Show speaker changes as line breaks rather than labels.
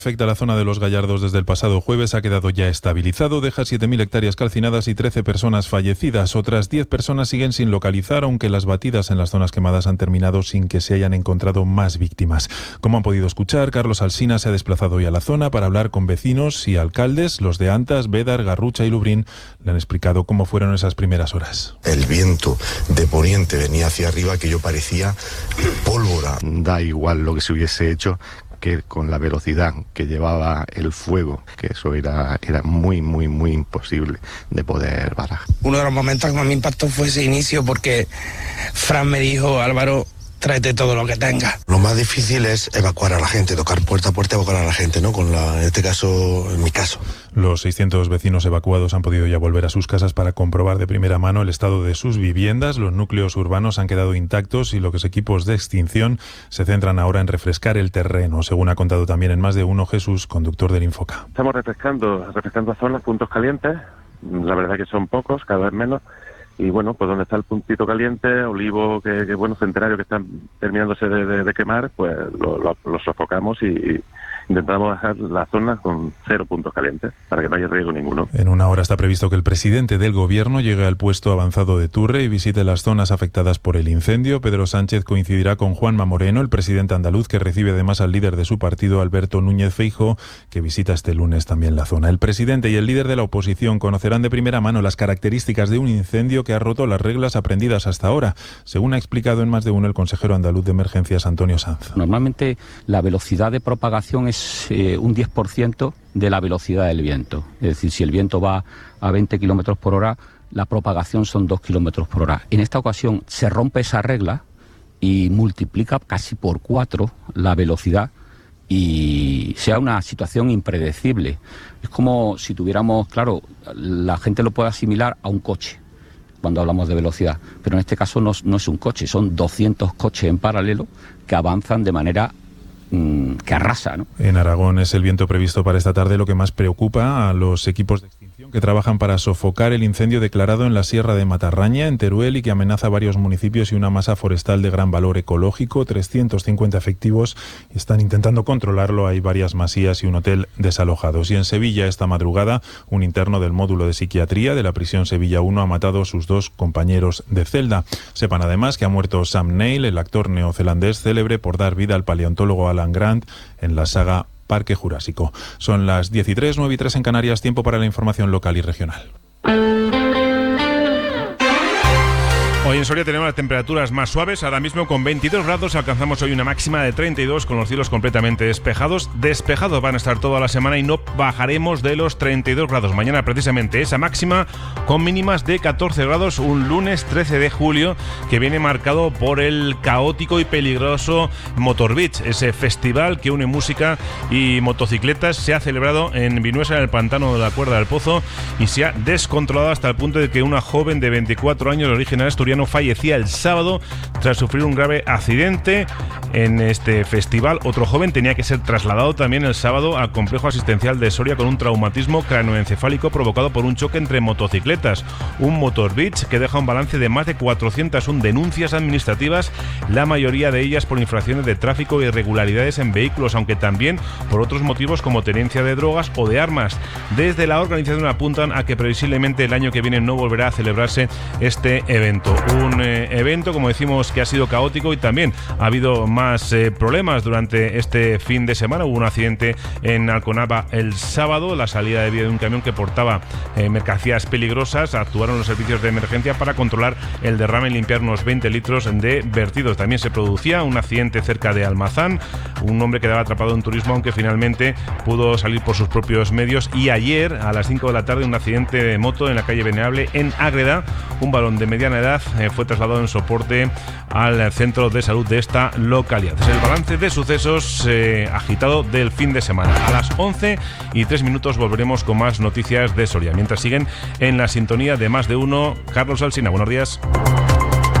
Afecta a la zona de Los Gallardos desde el pasado jueves, ha quedado ya estabilizado, deja 7.000 hectáreas calcinadas y 13 personas fallecidas. Otras 10 personas siguen sin localizar, aunque las batidas en las zonas quemadas han terminado sin que se hayan encontrado más víctimas. Como han podido escuchar, Carlos Alsina se ha desplazado hoy a la zona para hablar con vecinos y alcaldes. Los de Antas, Bédar, Garrucha y Lubrín le han explicado cómo fueron esas primeras horas.
El viento de poniente venía hacia arriba, que yo parecía pólvora.
Da igual lo que se hubiese hecho, que con la velocidad que llevaba el fuego, que eso era muy imposible de poder parar.
Uno de los momentos que más me impactó fue ese inicio, porque Fran me dijo: Álvaro, tráete todo lo que tengas.
Lo más difícil es evacuar a la gente, tocar puerta a puerta, evacuar a la gente, ¿no? En este caso, en mi caso.
Los 600 vecinos evacuados han podido ya volver a sus casas para comprobar de primera mano el estado de sus viviendas. Los núcleos urbanos han quedado intactos y los equipos de extinción se centran ahora en refrescar el terreno, según ha contado también en Más de Uno Jesús, conductor del Infoca.
Estamos refrescando zonas, puntos calientes. La verdad que son pocos, cada vez menos. Y bueno, pues donde está el puntito caliente, olivo, que bueno, centenario que están terminándose de quemar, pues lo sofocamos y intentamos dejar la zona con 0 puntos calientes, para que no haya riesgo ninguno.
En una hora está previsto que el presidente del Gobierno llegue al puesto avanzado de Turre y visite las zonas afectadas por el incendio. Pedro Sánchez coincidirá con Juanma Moreno, el presidente andaluz, que recibe además al líder de su partido, Alberto Núñez Feijóo, que visita este lunes también la zona. El presidente y el líder de la oposición conocerán de primera mano las características de un incendio que ha roto las reglas aprendidas hasta ahora, según ha explicado en Más de Uno el consejero andaluz de emergencias, Antonio Sanz.
Normalmente la velocidad de propagación es un 10% de la velocidad del viento. Es decir, si el viento va a 20 kilómetros por hora, la propagación son 2 kilómetros por hora. En esta ocasión se rompe esa regla y multiplica casi por 4 la velocidad y sea una situación impredecible. Es como si tuviéramos, claro, la gente lo puede asimilar a un coche cuando hablamos de velocidad, pero en este caso no es un coche, son 200 coches en paralelo que avanzan de manera que arrasa, ¿no?
En Aragón es el viento previsto para esta tarde lo que más preocupa a los equipos de extinción que trabajan para sofocar el incendio declarado en la Sierra de Matarraña, en Teruel, y que amenaza varios municipios y una masa forestal de gran valor ecológico. 350 efectivos están intentando controlarlo. Hay varias masías y un hotel desalojados. Y en Sevilla, esta madrugada, un interno del módulo de psiquiatría de la prisión Sevilla 1 ha matado a sus 2 compañeros de celda. Sepan además que ha muerto Sam Neill, el actor neozelandés célebre por dar vida al paleontólogo Alan Grant en la saga Parque Jurásico. Son las 10:03, 9:03 en Canarias, tiempo para la información local y regional.
Hoy en Soria tenemos las temperaturas más suaves, ahora mismo con 22 grados, alcanzamos hoy una máxima de 32 con los cielos completamente despejados. Despejados van a estar toda la semana y no bajaremos de los 32 grados. Mañana precisamente esa máxima con mínimas de 14 grados, un lunes 13 de julio que viene marcado por el caótico y peligroso Motor Beach, ese festival que une música y motocicletas. Se ha celebrado en Vinuesa, en el pantano de la Cuerda del Pozo, y se ha descontrolado hasta el punto de que una joven de 24 años de origen asturiano fallecía el sábado tras sufrir un grave accidente en este festival. Otro joven tenía que ser trasladado también el sábado al complejo asistencial de Soria con un traumatismo cráneoencefálico provocado por un choque entre motocicletas. Un Motor Beach que deja un balance de más de 401 denuncias administrativas, la mayoría de ellas por infracciones de tráfico e irregularidades en vehículos, aunque también por otros motivos como tenencia de drogas o de armas. Desde la organización apuntan a que previsiblemente el año que viene no volverá a celebrarse este evento. Un evento, como decimos, que ha sido caótico y también ha habido más problemas durante este fin de semana. Hubo un accidente en Alconaba el sábado, la salida de vía de un camión que portaba mercancías peligrosas. Actuaron los servicios de emergencia para controlar el derrame y limpiar unos 20 litros de vertidos. También se producía un accidente cerca de Almazán, un hombre quedaba atrapado en turismo, aunque finalmente pudo salir por sus propios medios. Y ayer a las 5 de la tarde un accidente de moto en la calle Venerable en Ágreda. Un varón de mediana edad fue trasladado en soporte al centro de salud de esta localidad. Es el balance de sucesos agitado del fin de semana. A las 11:03 volveremos con más noticias de Soria. Mientras siguen en la sintonía de Más de Uno, Carlos Alsina. Buenos días.